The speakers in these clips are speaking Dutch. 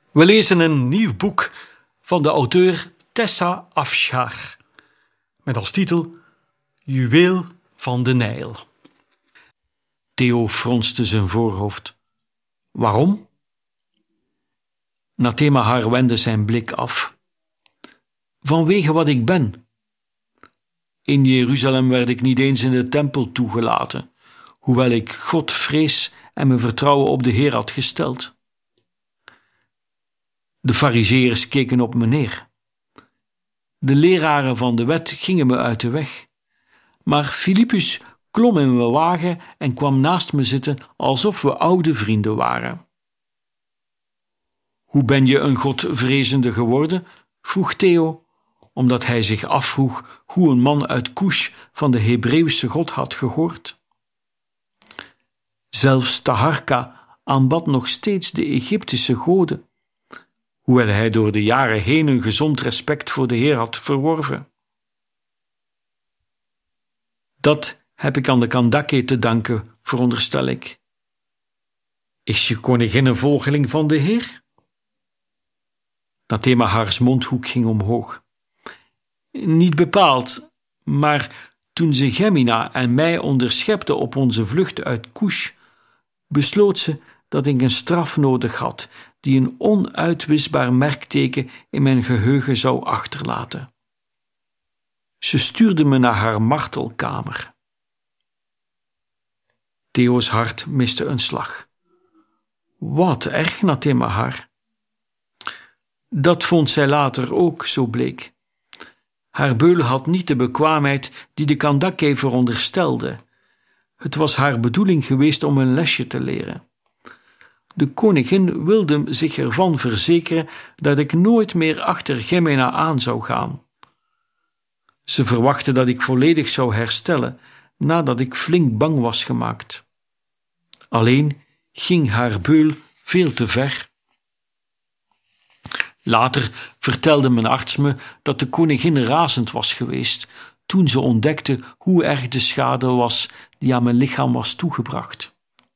We lezen een nieuw boek van de auteur Tessa Afshar met als titel Juweel van de Nijl. Theo fronste zijn voorhoofd. Waarom? Nathemahar wendde zijn blik af. Vanwege wat ik ben. In Jeruzalem werd ik niet eens in de tempel toegelaten, hoewel ik God vrees en mijn vertrouwen op de Heer had gesteld. De farizeeërs keken op me neer. De leraren van de wet gingen me uit de weg. Maar Filippus klom in mijn wagen en kwam naast me zitten alsof we oude vrienden waren. Hoe ben je een godvrezende geworden? Vroeg Theo, omdat hij zich afvroeg hoe een man uit Kush van de Hebreeuwse God had gehoord. Zelfs Taharka aanbad nog steeds de Egyptische goden, hoewel hij door de jaren heen een gezond respect voor de Heer had verworven. Dat heb ik aan de Kandake te danken, veronderstel ik. Is je koningin een volgeling van de Heer? Nathemahars mondhoek ging omhoog. Niet bepaald, maar toen ze Gemina en mij onderschepte op onze vlucht uit Kush, besloot ze dat ik een straf nodig had die een onuitwisbaar merkteken in mijn geheugen zou achterlaten. Ze stuurde me naar haar martelkamer. Theo's hart miste een slag. Wat erg, Nathemahar. Dat vond zij later ook, zo bleek. Haar beul had niet de bekwaamheid die de Kandake veronderstelde. Het was haar bedoeling geweest om een lesje te leren. De koningin wilde zich ervan verzekeren dat ik nooit meer achter Gemina aan zou gaan. Ze verwachtte dat ik volledig zou herstellen nadat ik flink bang was gemaakt. Alleen ging haar beul veel te ver. Later vertelde mijn arts me dat de koningin razend was geweest toen ze ontdekte hoe erg de schade was die aan mijn lichaam was toegebracht.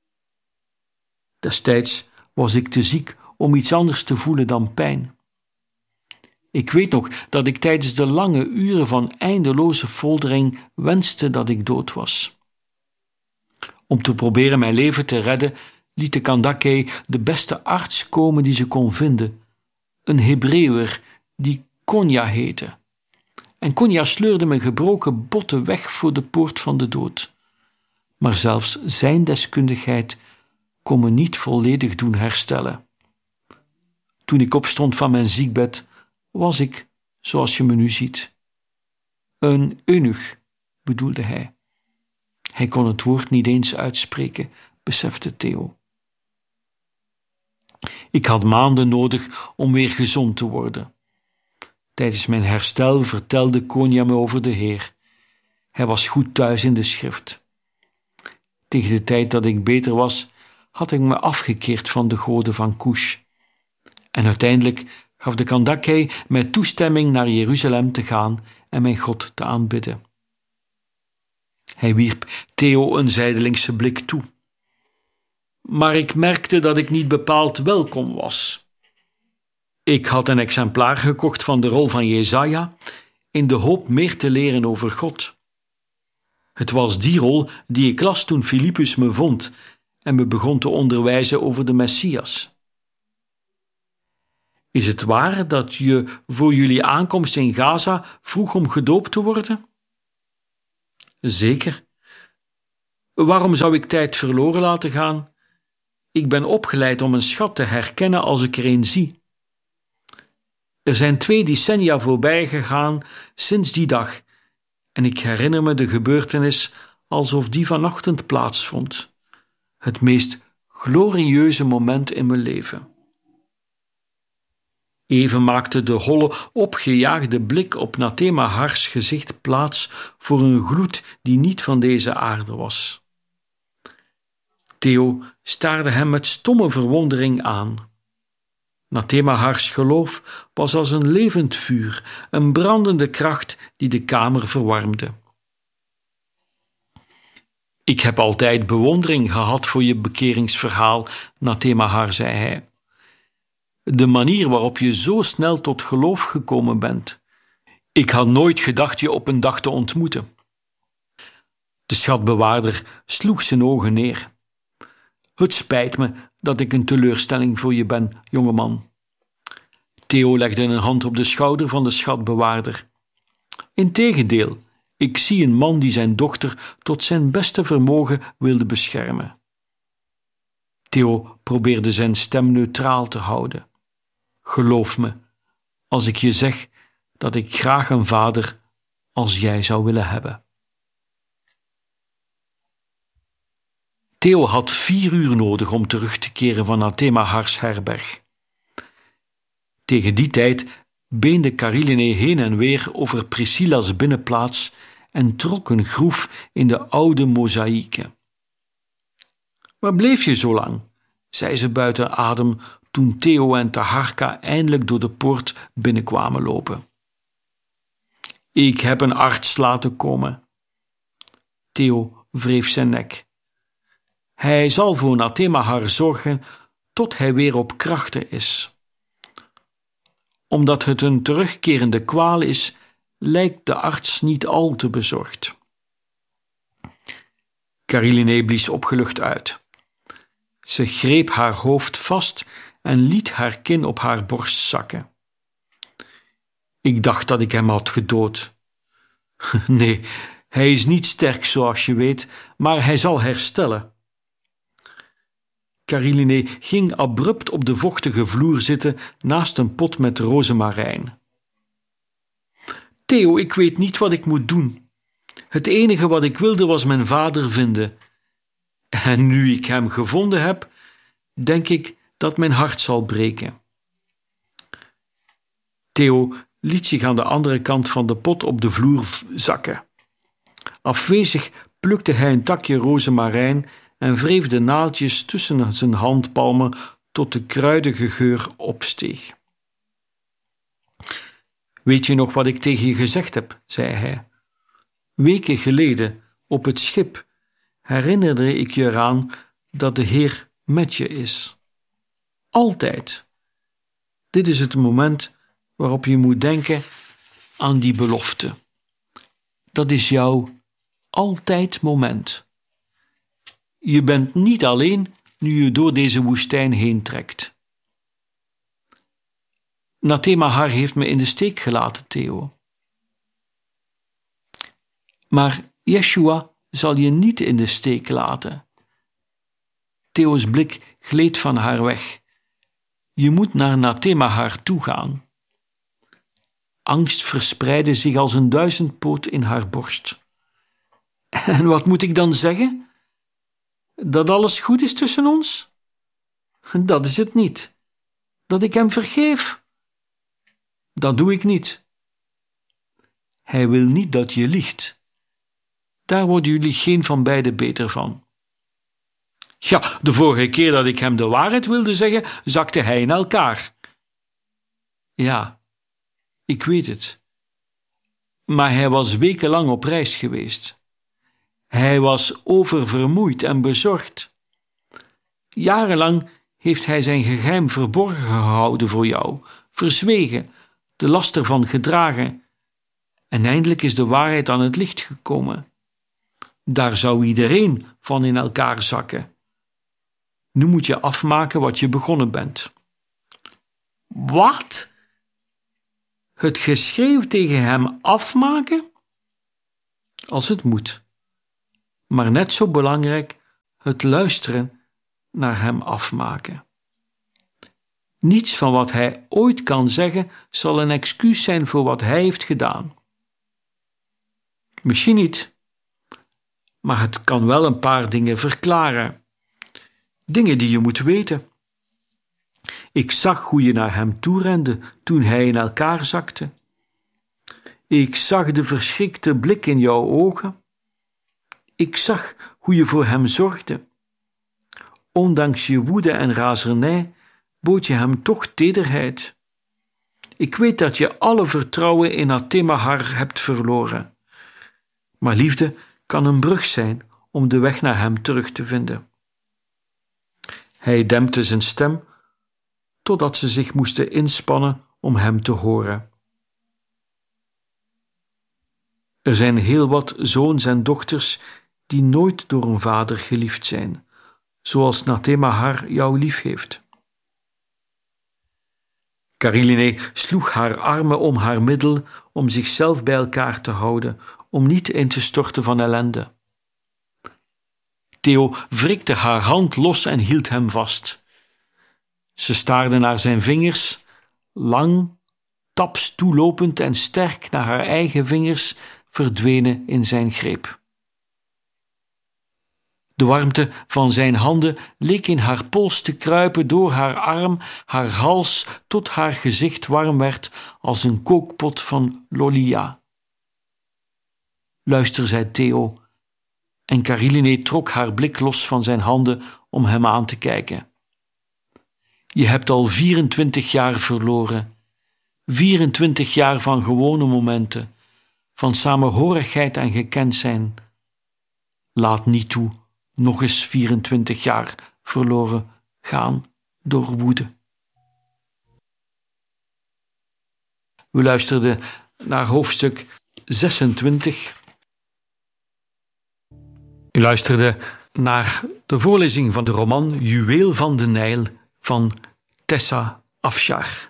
Destijds was ik te ziek om iets anders te voelen dan pijn. Ik weet nog dat ik tijdens de lange uren van eindeloze foltering wenste dat ik dood was. Om te proberen mijn leven te redden, liet de Kandake de beste arts komen die ze kon vinden, een Hebreeuwer die Konya heette. En Konya sleurde mijn gebroken botten weg voor de poort van de dood. Maar zelfs zijn deskundigheid kon me niet volledig doen herstellen. Toen ik opstond van mijn ziekbed, was ik, zoals je me nu ziet. Een eunuch, bedoelde hij. Hij kon het woord niet eens uitspreken, besefte Theo. Ik had maanden nodig om weer gezond te worden. Tijdens mijn herstel vertelde Konya me over de Heer. Hij was goed thuis in de schrift. Tegen de tijd dat ik beter was, had ik me afgekeerd van de goden van Kush. En uiteindelijk gaf de Kandake mij toestemming naar Jeruzalem te gaan en mijn God te aanbidden. Hij wierp Theo een zijdelingse blik toe. Maar ik merkte dat ik niet bepaald welkom was. Ik had een exemplaar gekocht van de rol van Jesaja in de hoop meer te leren over God. Het was die rol die ik las toen Filippus me vond en me begon te onderwijzen over de Messias. Is het waar dat je voor jullie aankomst in Gaza vroeg om gedoopt te worden? Zeker. Waarom zou ik tijd verloren laten gaan? Ik ben opgeleid om een schat te herkennen als ik er een zie. Er zijn 2 decennia voorbij gegaan sinds die dag en ik herinner me de gebeurtenis alsof die vanochtend plaatsvond. Het meest glorieuze moment in mijn leven. Even maakte de holle, opgejaagde blik op Nathemahars gezicht plaats voor een gloed die niet van deze aarde was. Theo staarde hem met stomme verwondering aan. Nathemahars geloof was als een levend vuur, een brandende kracht die de kamer verwarmde. Ik heb altijd bewondering gehad voor je bekeringsverhaal, Nathemahar, zei hij. De manier waarop je zo snel tot geloof gekomen bent. Ik had nooit gedacht je op een dag te ontmoeten. De schatbewaarder sloeg zijn ogen neer. Het spijt me dat ik een teleurstelling voor je ben, jongeman. Theo legde een hand op de schouder van de schatbewaarder. Integendeel, ik zie een man die zijn dochter tot zijn beste vermogen wilde beschermen. Theo probeerde zijn stem neutraal te houden. Geloof me, als ik je zeg dat ik graag een vader als jij zou willen hebben. Theo had 4 uur nodig om terug te keren van Athemahars herberg. Tegen die tijd beende Karilene heen en weer over Priscilla's binnenplaats en trok een groef in de oude mozaïeken. Waar bleef je zo lang? Zei ze buiten adem toen Theo en Taharka eindelijk door de poort binnenkwamen lopen. Ik heb een arts laten komen. Theo wreef zijn nek. Hij zal voor Athemahar zorgen tot hij weer op krachten is. Omdat het een terugkerende kwaal is, lijkt de arts niet al te bezorgd. Karilene blies opgelucht uit. Ze greep haar hoofd vast en liet haar kin op haar borst zakken. Ik dacht dat ik hem had gedood. Nee, hij is niet sterk zoals je weet, maar hij zal herstellen. Karilene ging abrupt op de vochtige vloer zitten naast een pot met rozemarijn. Theo, ik weet niet wat ik moet doen. Het enige wat ik wilde was mijn vader vinden. En nu ik hem gevonden heb, denk ik dat mijn hart zal breken. Theo liet zich aan de andere kant van de pot op de vloer zakken. Afwezig plukte hij een takje rozemarijn en wreef de naaldjes tussen zijn handpalmen tot de kruidige geur opsteeg. Weet je nog wat ik tegen je gezegd heb, zei hij. Weken geleden, op het schip, herinnerde ik je eraan dat de Heer met je is. Altijd. Dit is het moment waarop je moet denken aan die belofte. Dat is jouw altijd moment. Je bent niet alleen nu je door deze woestijn heen trekt. Athemahar heeft me in de steek gelaten, Theo. Maar Yeshua zal je niet in de steek laten. Theo's blik gleed van haar weg. Je moet naar Athemahar toe gaan. Angst verspreidde zich als een duizendpoot in haar borst. En wat moet ik dan zeggen? Dat alles goed is tussen ons? Dat is het niet. Dat ik hem vergeef? Dat doe ik niet. Hij wil niet dat je liegt. Daar worden jullie geen van beiden beter van. Ja, de vorige keer dat ik hem de waarheid wilde zeggen, zakte hij in elkaar. Ja, ik weet het. Maar hij was wekenlang op reis geweest. Hij was oververmoeid en bezorgd. Jarenlang heeft hij zijn geheim verborgen gehouden voor jou, verzwegen, de last ervan gedragen. En eindelijk is de waarheid aan het licht gekomen. Daar zou iedereen van in elkaar zakken. Nu moet je afmaken wat je begonnen bent. Wat? Het geschreeuw tegen hem afmaken? Als het moet. Maar net zo belangrijk, het luisteren naar hem afmaken. Niets van wat hij ooit kan zeggen zal een excuus zijn voor wat hij heeft gedaan. Misschien niet, maar het kan wel een paar dingen verklaren. Dingen die je moet weten. Ik zag hoe je naar hem toe rende toen hij in elkaar zakte. Ik zag de verschrikte blik in jouw ogen. Ik zag hoe je voor hem zorgde. Ondanks je woede en razernij bood je hem toch tederheid. Ik weet dat je alle vertrouwen in Athemahar hebt verloren. Maar liefde kan een brug zijn om de weg naar hem terug te vinden. Hij dempte zijn stem totdat ze zich moesten inspannen om hem te horen. Er zijn heel wat zoons en dochters die nooit door een vader geliefd zijn, zoals Natemahar jou lief heeft. Kariline sloeg haar armen om haar middel om zichzelf bij elkaar te houden, om niet in te storten van ellende. Theo wrikte haar hand los en hield hem vast. Ze staarde naar zijn vingers, lang, taps toelopend en sterk naar haar eigen vingers verdwenen in zijn greep. De warmte van zijn handen leek in haar pols te kruipen door haar arm, haar hals, tot haar gezicht warm werd als een kookpot van lolia. Luister, zei Theo, en Kariline trok haar blik los van zijn handen om hem aan te kijken. Je hebt al 24 jaar verloren. 24 jaar van gewone momenten, van samenhorigheid en gekend zijn. Laat niet toe nog eens 24 jaar verloren gaan door woede. We luisterden naar hoofdstuk 26. U luisterde naar de voorlezing van de roman Juweel van de Nijl van Tessa Afshar.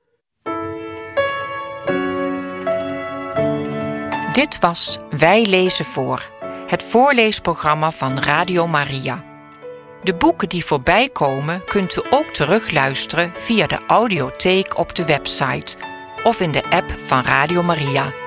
Dit was Wij lezen voor, het voorleesprogramma van Radio Maria. De boeken die voorbij komen kunt u ook terugluisteren via de audiotheek op de website of in de app van Radio Maria.